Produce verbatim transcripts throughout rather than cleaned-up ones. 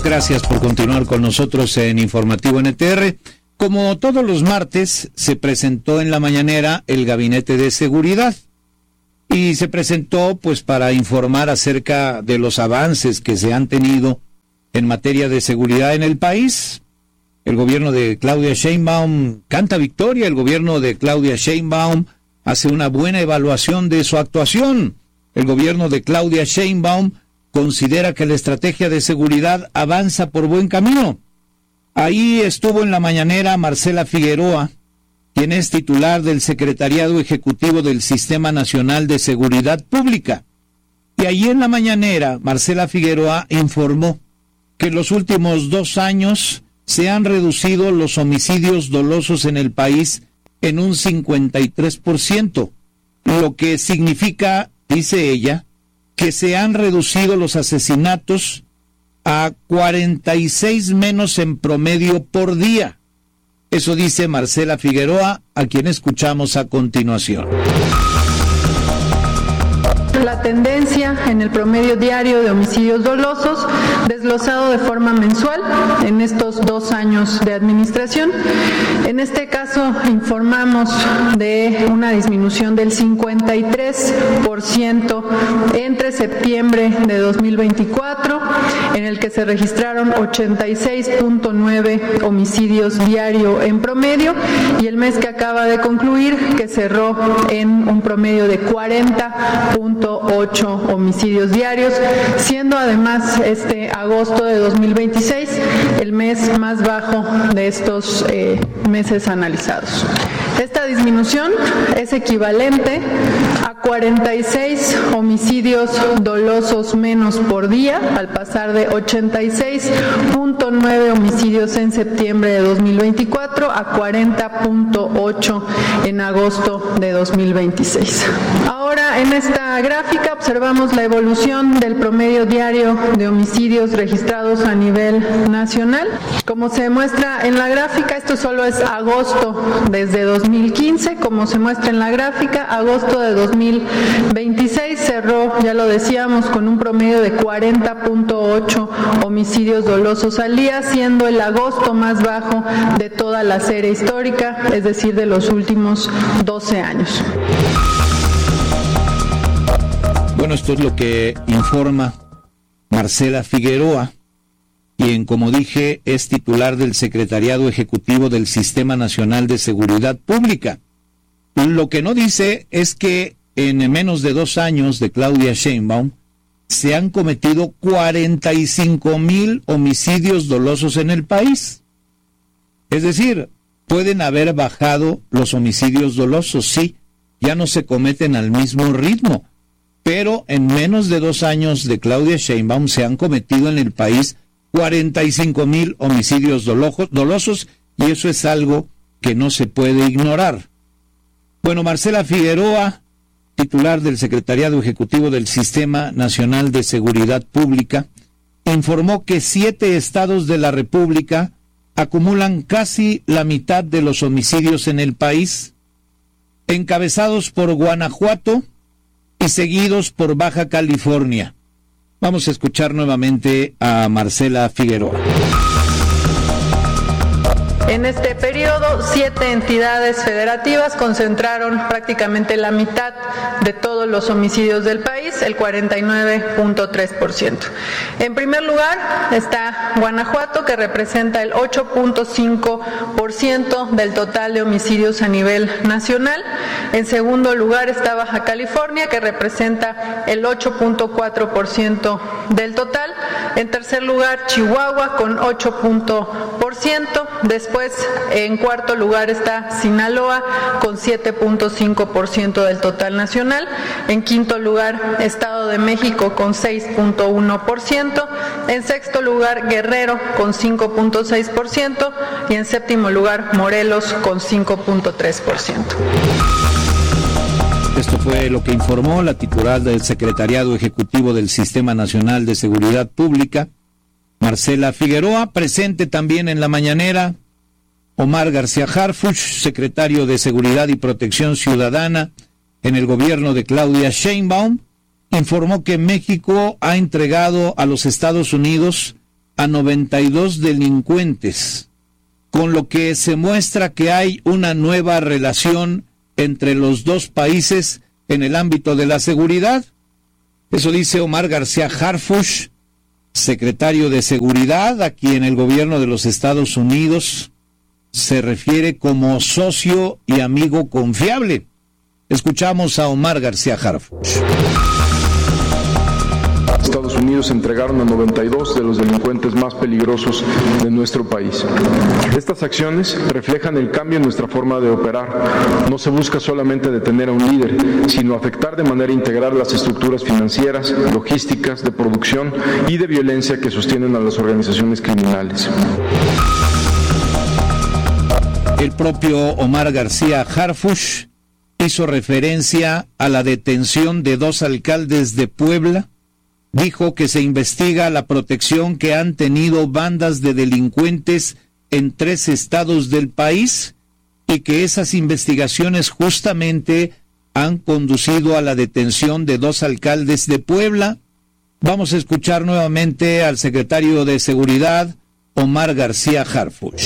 Gracias por continuar con nosotros en Informativo N T R. Como todos los martes, se presentó en la mañanera el Gabinete de Seguridad y se presentó pues para informar acerca de los avances que se han tenido en materia de seguridad en el país. El gobierno de Claudia Sheinbaum canta victoria, el gobierno de Claudia Sheinbaum hace una buena evaluación de su actuación. El gobierno de Claudia Sheinbaum considera que la estrategia de seguridad avanza por buen camino. Ahí estuvo en la mañanera Marcela Figueroa, quien es titular del Secretariado Ejecutivo del Sistema Nacional de Seguridad Pública. Y allí en la mañanera, Marcela Figueroa informó que en los últimos dos años se han reducido los homicidios dolosos en el país en un cincuenta y tres por ciento, lo que significa, dice ella, que se han reducido los asesinatos a cuarenta y seis menos en promedio por día. Eso dice Marcela Figueroa, a quien escuchamos a continuación. La tendencia en el promedio diario de homicidios dolosos, desglosado de forma mensual en estos dos años de administración. En este caso informamos de una disminución del cincuenta y tres por ciento entre septiembre de dos mil veinticuatro, en el que se registraron ochenta y seis punto nueve homicidios diario en promedio, y el mes que acaba de concluir, que cerró en un promedio de cuarenta punto ocho homicidios diarios, siendo además este agosto de dos mil veintiséis el mes más bajo de estos eh, meses analizados. Esta disminución es equivalente a cuarenta y seis homicidios dolosos menos por día, al pasar de ochenta y seis punto nueve homicidios en septiembre de dos mil veinticuatro a cuarenta punto ocho en agosto de dos mil veintiséis. Ahora, en esta gráfica observamos la evolución del promedio diario de homicidios registrados a nivel nacional. Como se muestra en la gráfica, esto solo es agosto desde dos mil quince, como se muestra en la gráfica, agosto de dos mil veintiséis cerró, ya lo decíamos, con un promedio de cuarenta punto ocho homicidios dolosos al día, siendo el agosto más bajo de toda la serie histórica, es decir, de los últimos doce años. Bueno, esto es lo que informa Marcela Figueroa, quien, como dije, es titular del Secretariado Ejecutivo del Sistema Nacional de Seguridad Pública. Lo que no dice es que en menos de dos años de Claudia Sheinbaum se han cometido cuarenta y cinco mil homicidios dolosos en el país. Es decir, pueden haber bajado los homicidios dolosos, sí, ya no se cometen al mismo ritmo, pero en menos de dos años de Claudia Sheinbaum se han cometido en el país cuarenta y cinco mil homicidios dolosos, y eso es algo que no se puede ignorar. Bueno, Marcela Figueroa, titular del Secretariado Ejecutivo del Sistema Nacional de Seguridad Pública, informó que siete estados de la República acumulan casi la mitad de los homicidios en el país, encabezados por Guanajuato y seguidos por Baja California. Vamos a escuchar nuevamente a Marcela Figueroa. En este periodo, siete entidades federativas concentraron prácticamente la mitad de todos los homicidios del país, el cuarenta y nueve punto tres por ciento. En primer lugar está Guanajuato, que representa el ocho punto cinco por ciento del total de homicidios a nivel nacional. En segundo lugar está Baja California, que representa el ocho punto cuatro por ciento del total. En tercer lugar, Chihuahua, con ocho por ciento. Después, en cuarto lugar está Sinaloa, con siete punto cinco por ciento del total nacional. En quinto lugar, Estado de México, con seis punto uno por ciento. En sexto lugar, Guerrero, con cinco punto seis por ciento. Y en séptimo lugar, Morelos, con cinco punto tres por ciento. Esto fue lo que informó la titular del Secretariado Ejecutivo del Sistema Nacional de Seguridad Pública, Marcela Figueroa. Presente también en la mañanera Omar García Harfuch, secretario de Seguridad y Protección Ciudadana en el gobierno de Claudia Sheinbaum, informó que México ha entregado a los Estados Unidos a noventa y dos delincuentes, con lo que se muestra que hay una nueva relación entre los dos países en el ámbito de la seguridad. Eso dice Omar García Harfuch, secretario de Seguridad, a quien el gobierno de los Estados Unidos se refiere como socio y amigo confiable. Escuchamos a Omar García Harfuch. Estados Unidos entregaron a noventa y dos de los delincuentes más peligrosos de nuestro país. Estas acciones reflejan el cambio en nuestra forma de operar. No se busca solamente detener a un líder, sino afectar de manera integral las estructuras financieras, logísticas, de producción y de violencia que sostienen a las organizaciones criminales. El propio Omar García Harfuch hizo referencia a la detención de dos alcaldes de Puebla. Dijo que se investiga la protección que han tenido bandas de delincuentes en tres estados del país y que esas investigaciones justamente han conducido a la detención de dos alcaldes de Puebla. Vamos a escuchar nuevamente al secretario de Seguridad, Omar García Harfuch.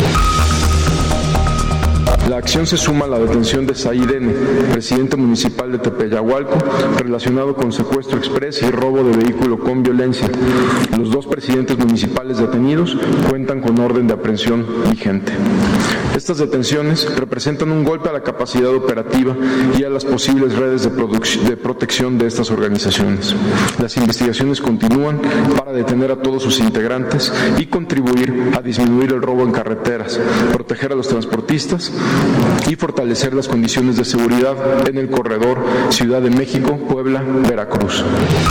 La acción se suma a la detención de Said N., presidente municipal de Tepeyahualco, relacionado con secuestro exprés y robo de vehículo con violencia. Los dos presidentes municipales detenidos cuentan con orden de aprehensión vigente. Estas detenciones representan un golpe a la capacidad operativa y a las posibles redes de, de protección de estas organizaciones. Las investigaciones continúan para detener a todos sus integrantes y contribuir a disminuir el robo en carreteras, proteger a los transportistas y fortalecer las condiciones de seguridad en el corredor Ciudad de México, Puebla, Veracruz.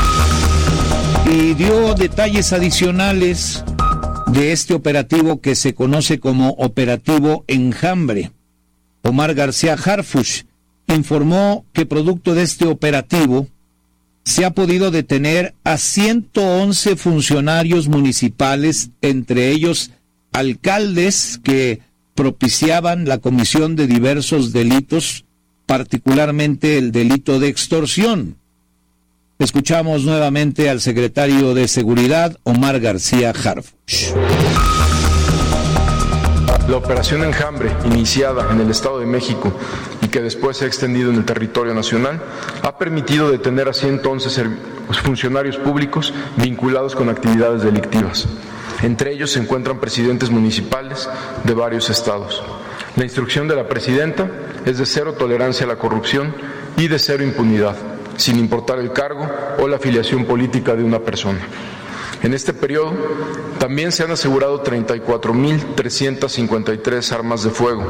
Y dio detalles adicionales de este operativo que se conoce como Operativo Enjambre. Omar García Harfuch informó que producto de este operativo se ha podido detener a ciento once funcionarios municipales, entre ellos alcaldes que propiciaban la comisión de diversos delitos, particularmente el delito de extorsión. Escuchamos nuevamente al secretario de Seguridad, Omar García Harfuch. La operación Enjambre, iniciada en el Estado de México y que después se ha extendido en el territorio nacional, ha permitido detener a ciento once funcionarios públicos vinculados con actividades delictivas. Entre ellos se encuentran presidentes municipales de varios estados. La instrucción de la presidenta es de cero tolerancia a la corrupción y de cero impunidad, sin importar el cargo o la afiliación política de una persona. En este periodo también se han asegurado treinta y cuatro mil trescientas cincuenta y tres armas de fuego.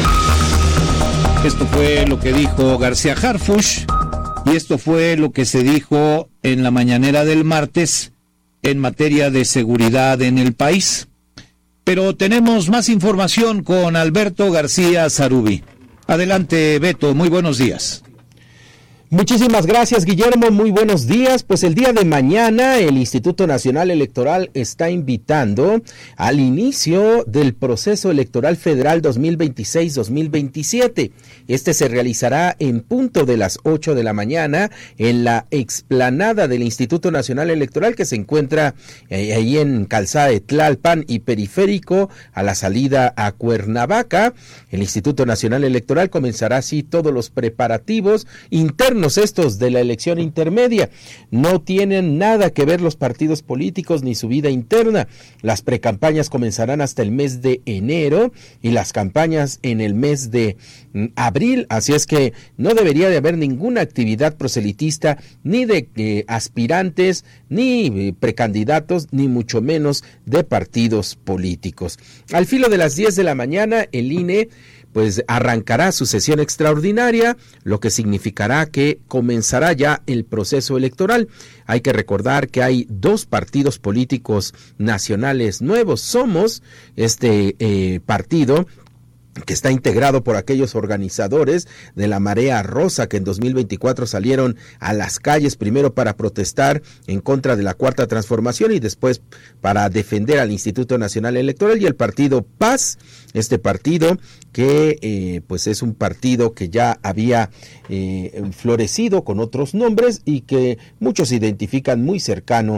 Esto fue lo que dijo García Harfuch y esto fue lo que se dijo en la mañanera del martes en materia de seguridad en el país. Pero tenemos más información con Alberto García Zarubi. Adelante, Beto, muy buenos días. Muchísimas gracias, Guillermo, muy buenos días. Pues el día de mañana el Instituto Nacional Electoral está invitando al inicio del proceso electoral federal dos mil veintiséis dos mil veintisiete. Este se realizará en punto de las ocho de la mañana en la explanada del Instituto Nacional Electoral, que se encuentra eh, ahí en Calzada de Tlalpan y Periférico a la salida a Cuernavaca. El Instituto Nacional Electoral comenzará así todos los preparativos internos estos de la elección intermedia. No tienen nada que ver los partidos políticos ni su vida interna. Las precampañas comenzarán hasta el mes de enero y las campañas en el mes de mm, abril, así es que no debería de haber ninguna actividad proselitista ni de eh, aspirantes, ni eh, precandidatos, ni mucho menos de partidos políticos. Al filo de las diez de la mañana, el I N E pues arrancará su sesión extraordinaria, lo que significará que comenzará ya el proceso electoral. Hay que recordar que hay dos partidos políticos nacionales nuevos. Somos este eh, partido que está integrado por aquellos organizadores de la Marea Rosa que en dos mil veinticuatro salieron a las calles primero para protestar en contra de la Cuarta Transformación y después para defender al Instituto Nacional Electoral, y el partido Paz, este partido que eh, pues es un partido que ya había eh, florecido con otros nombres y que muchos identifican muy cercano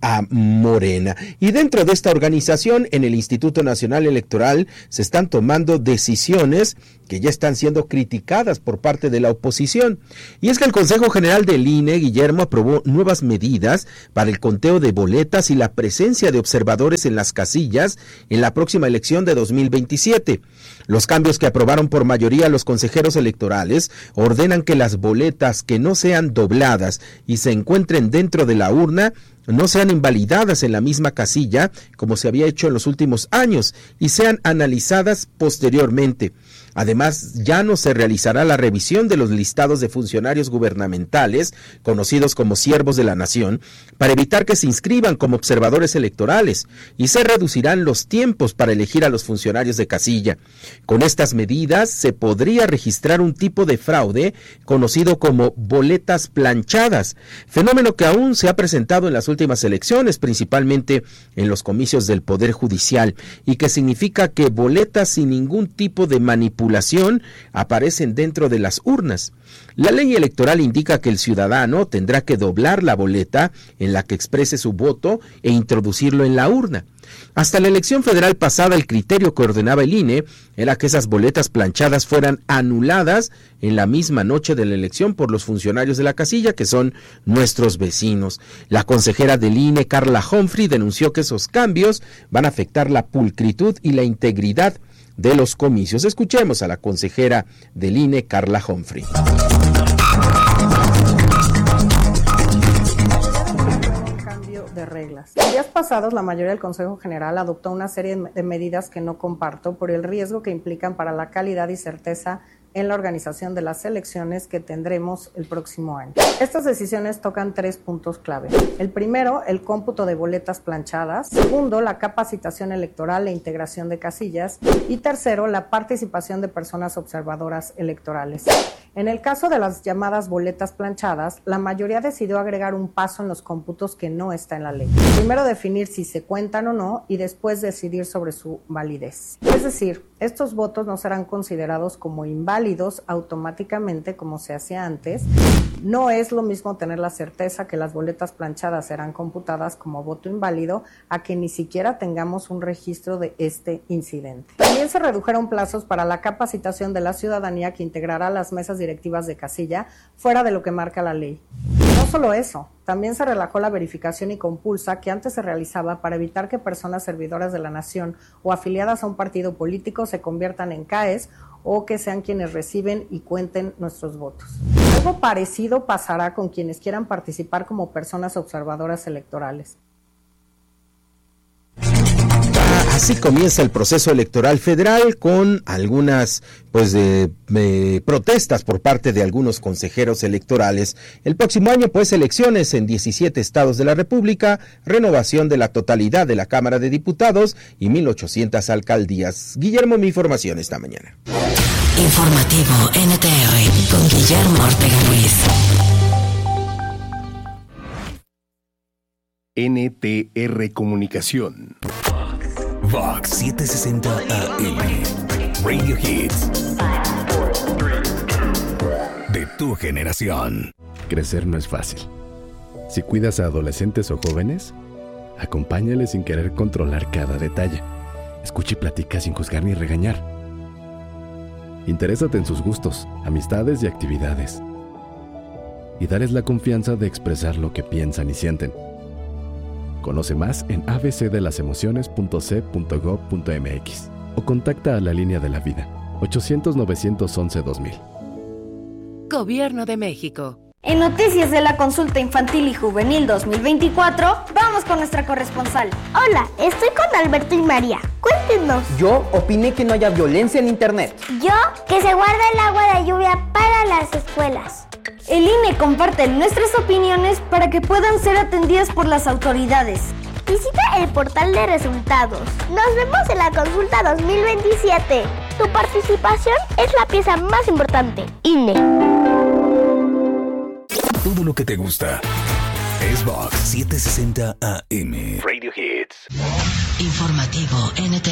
a Morena. Y dentro de esta organización, en el Instituto Nacional Electoral, se están tomando decisiones que ya están siendo criticadas por parte de la oposición. Y es que el Consejo General del I N E, Guillermo, aprobó nuevas medidas para el conteo de boletas y la presencia de observadores en las casillas en la próxima elección de dos mil veintisiete. Los cambios que aprobaron por mayoría los consejeros electorales ordenan que las boletas que no sean dobladas y se encuentren dentro de la urna no sean invalidadas en la misma casilla como se había hecho en los últimos años y sean analizadas posteriormente. Además, ya no se realizará la revisión de los listados de funcionarios gubernamentales, conocidos como siervos de la nación, para evitar que se inscriban como observadores electorales, y se reducirán los tiempos para elegir a los funcionarios de casilla. Con estas medidas se podría registrar un tipo de fraude conocido como boletas planchadas, fenómeno que aún se ha presentado en las últimas elecciones, principalmente en los comicios del Poder Judicial, y que significa que boletas sin ningún tipo de manipulación aparecen dentro de las urnas. La ley electoral indica que el ciudadano tendrá que doblar la boleta en la que exprese su voto e introducirlo en la urna. Hasta la elección federal pasada, el criterio que ordenaba el I N E era que esas boletas planchadas fueran anuladas en la misma noche de la elección por los funcionarios de la casilla, que son nuestros vecinos. La consejera del I N E, Carla Humphrey, denunció que esos cambios van a afectar la pulcritud y la integridad de los comicios. Escuchemos a la consejera del I N E, Carla Humphrey. De reglas. En días pasados, la mayoría del Consejo General adoptó una serie de medidas que no comparto por el riesgo que implican para la calidad y certeza en la organización de las elecciones que tendremos el próximo año. Estas decisiones tocan tres puntos clave. El primero, el cómputo de boletas planchadas. Segundo, la capacitación electoral e integración de casillas. Y tercero, la participación de personas observadoras electorales. En el caso de las llamadas boletas planchadas, la mayoría decidió agregar un paso en los cómputos que no está en la ley. Primero definir si se cuentan o no y después decidir sobre su validez. Es decir, estos votos no serán considerados como inválidos automáticamente como se hacía antes. No es lo mismo tener la certeza que las boletas planchadas serán computadas como voto inválido a que ni siquiera tengamos un registro de este incidente. También se redujeron plazos para la capacitación de la ciudadanía que integrará las mesas directivas de casilla fuera de lo que marca la ley. No solo eso, también se relajó la verificación y compulsa que antes se realizaba para evitar que personas servidoras de la nación o afiliadas a un partido político se conviertan en C A Es o que sean quienes reciben y cuenten nuestros votos. Algo parecido pasará con quienes quieran participar como personas observadoras electorales. Así comienza el proceso electoral federal con algunas pues de, de protestas por parte de algunos consejeros electorales. El próximo año pues elecciones en diecisiete estados de la República, renovación de la totalidad de la Cámara de Diputados y mil ochocientas alcaldías. Guillermo, mi información esta mañana. Informativo N T R con Guillermo Ortega Ruiz. N T R Comunicación. Vox setecientos sesenta A M. Radio Hits. De tu generación. Crecer no es fácil. Si cuidas a adolescentes o jóvenes, acompáñales sin querer controlar cada detalle. Escucha y platica sin juzgar ni regañar. Interésate en sus gustos, amistades y actividades. Y dales la confianza de expresar lo que piensan y sienten. Conoce más en a b c de las emociones punto c punto gob punto m x o contacta a la línea de la vida ochocientos, novecientos once, dos mil. Gobierno de México. En Noticias de la Consulta Infantil y Juvenil dos mil veinticuatro, vamos con nuestra corresponsal. Hola, estoy con Alberto y María. Cuéntenos. Yo opiné que no haya violencia en internet. Yo, que se guarde el agua de lluvia para las escuelas. El I N E comparte nuestras opiniones para que puedan ser atendidas por las autoridades. Visita el portal de resultados. Nos vemos en la consulta dos mil veintisiete. Tu participación es la pieza más importante. I N E. Todo lo que te gusta es Vox setecientos sesenta A M. Radio Hits. Informativo N T